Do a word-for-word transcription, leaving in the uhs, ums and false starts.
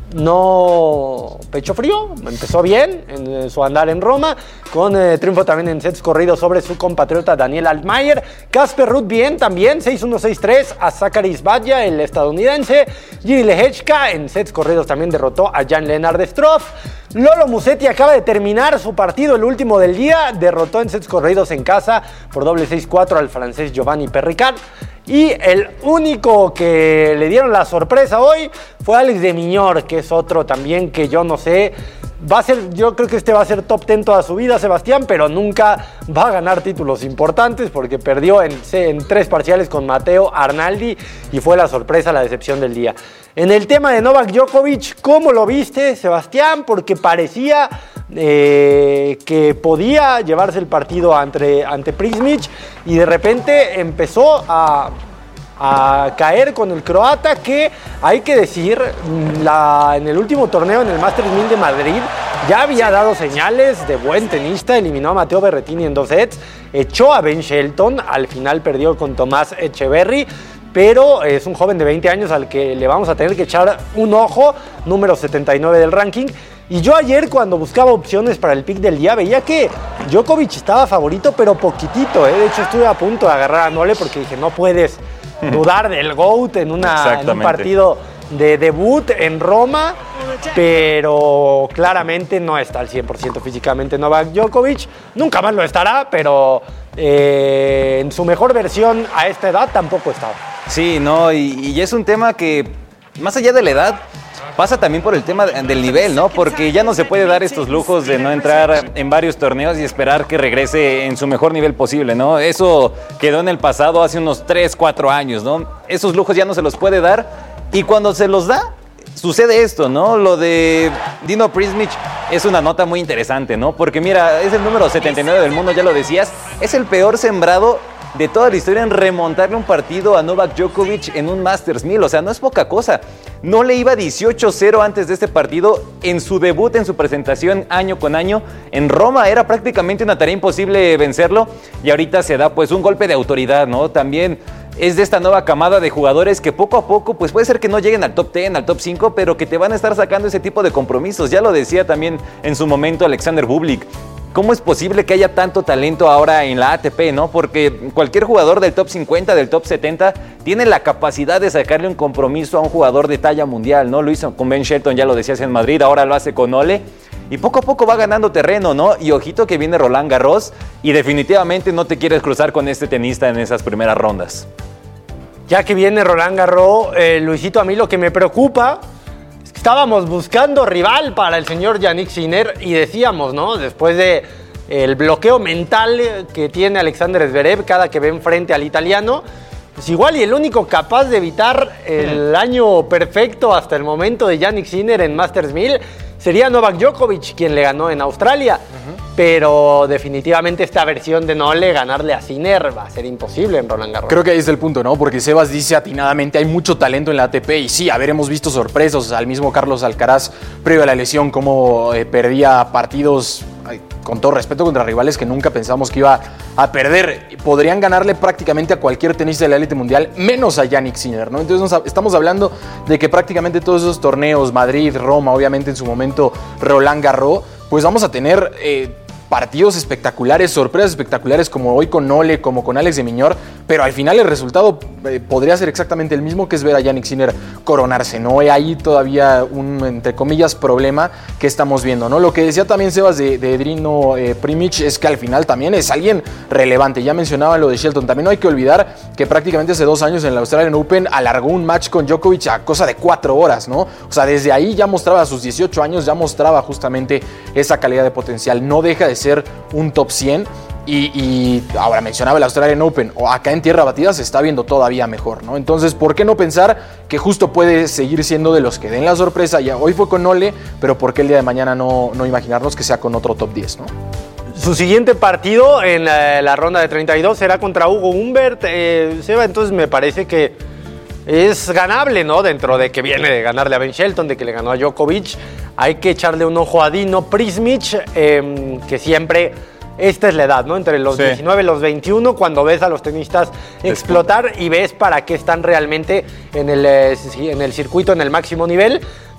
no pecho frío, empezó bien en su andar en Roma, con eh, triunfo también en sets corridos sobre su compatriota Daniel Altmaier. Casper Ruud bien también, seis uno seis tres a Zacharias Badja, el estadounidense. Jiří Lehečka en sets corridos también derrotó a Jan-Lennard Struff. Lolo Musetti acaba de terminar su partido, el último del día, derrotó en sets corridos en casa por doble seis cuatro al francés Giovanni Perricard. Y el único que le dieron la sorpresa hoy fue Alex de Minaur, que es otro también que yo no sé, va a ser, yo creo que este va a ser top diez toda su vida, Sebastián, pero nunca va a ganar títulos importantes porque perdió en, en tres parciales con Matteo Arnaldi y fue la sorpresa, la decepción del día. En el tema de Novak Djokovic, ¿cómo lo viste, Sebastián? Porque parecía eh, que podía llevarse el partido ante, ante Prismic y de repente empezó a... a caer con el croata, que hay que decir, la, en el último torneo, en el Masters mil de Madrid, ya había dado señales de buen tenista, eliminó a Matteo Berrettini en dos sets, echó a Ben Shelton, al final perdió con Tomás Echeverry, pero es un joven de veinte años al que le vamos a tener que echar un ojo, número setenta y nueve del ranking. Y yo ayer, cuando buscaba opciones para el pick del día, veía que Djokovic estaba favorito, pero poquitito, ¿eh? De hecho, estuve a punto de agarrar a Nole porque dije, no puedes dudar del GOAT en, una, en un partido de debut en Roma, pero claramente no está al cien por ciento físicamente Novak Djokovic. Nunca más lo estará, pero eh, en su mejor versión a esta edad tampoco estaba. Sí, no, y, y es un tema que, más allá de la edad, pasa también por el tema del nivel, ¿no? Porque ya no se puede dar estos lujos de no entrar en varios torneos y esperar que regrese en su mejor nivel posible, ¿no? Eso quedó en el pasado hace unos tres, cuatro años, ¿no? Esos lujos ya no se los puede dar y cuando se los da, sucede esto, ¿no? Lo de Dino Prismic es una nota muy interesante, ¿no? Porque mira, es el número setenta y nueve del mundo, ya lo decías, es el peor sembrado de toda la historia en remontarle un partido a Novak Djokovic en un Masters mil, o sea, no es poca cosa. No le iba dieciocho cero antes de este partido en su debut, en su presentación año con año en Roma. Era prácticamente una tarea imposible vencerlo y ahorita se da pues un golpe de autoridad, ¿no? También es de esta nueva camada de jugadores que poco a poco, pues puede ser que no lleguen al top diez, al top cinco, pero que te van a estar sacando ese tipo de compromisos. Ya lo decía también en su momento Alexander Bublik. ¿Cómo es posible que haya tanto talento ahora en la A T P, no? Porque cualquier jugador del top cincuenta, del top setenta, tiene la capacidad de sacarle un compromiso a un jugador de talla mundial, ¿no? Lo hizo con Ben Shelton, ya lo decías, en Madrid, ahora lo hace con Ole. Y poco a poco va ganando terreno, ¿no? Y ojito que viene Roland Garros y definitivamente no te quieres cruzar con este tenista en esas primeras rondas. Ya que viene Roland Garros, eh, Luisito, a mí lo que me preocupa... Estábamos buscando rival para el señor Jannik Sinner y decíamos, ¿no? Después de el bloqueo mental que tiene Alexander Zverev cada que ve enfrente al italiano, pues igual y el único capaz de evitar el año perfecto hasta el momento de Jannik Sinner en Masters mil sería Novak Djokovic, quien le ganó en Australia. Uh-huh. Pero definitivamente esta versión de Nole, ganarle a Sinner, va a ser imposible en Roland Garros. Creo que ahí es el punto, ¿no? Porque Sebas dice atinadamente, hay mucho talento en la A T P. Y sí, a ver, hemos visto sorpresas. Al mismo Carlos Alcaraz, previo a la lesión, cómo eh, perdía partidos, ay, con todo respeto, contra rivales que nunca pensamos que iba a perder. Podrían ganarle prácticamente a cualquier tenista de la élite mundial, menos a Jannik Sinner, ¿no? Entonces nos, estamos hablando de que prácticamente todos esos torneos, Madrid, Roma, obviamente en su momento Roland Garros, pues vamos a tener... Eh, partidos espectaculares, sorpresas espectaculares como hoy con Nole, como con Alex de Minaur, pero al final el resultado eh, podría ser exactamente el mismo, que es ver a Jannik Sinner coronarse, ¿no? Hay ahí todavía un, entre comillas, problema que estamos viendo, ¿no? Lo que decía también Sebas de, de Dino eh, Primic es que al final también es alguien relevante. Ya mencionaba lo de Shelton, también no hay que olvidar que prácticamente hace dos años en la Australian Open alargó un match con Djokovic a cosa de cuatro horas, ¿no? O sea, desde ahí ya mostraba a sus dieciocho años, ya mostraba justamente esa calidad de potencial. No deja de ser un top cien y, y ahora mencionaba el Australian Open, o acá en tierra batida se está viendo todavía mejor, ¿no? Entonces, ¿por qué no pensar que justo puede seguir siendo de los que den la sorpresa? Ya hoy fue con Nole, pero ¿por qué el día de mañana no, no imaginarnos que sea con otro top diez, ¿no? Su siguiente partido en la, la ronda de treinta y dos será contra Hugo Humbert, eh, Seba, entonces me parece que es ganable, ¿no? Dentro de que viene de ganarle a Ben Shelton, de que le ganó a Djokovic, hay que echarle un ojo a Dino Prismic, eh, que siempre, esta es la edad, ¿no? Entre los sí. diecinueve y los veintiuno, cuando ves a los tenistas explotar y ves para qué están realmente en el, en el circuito, en el máximo nivel.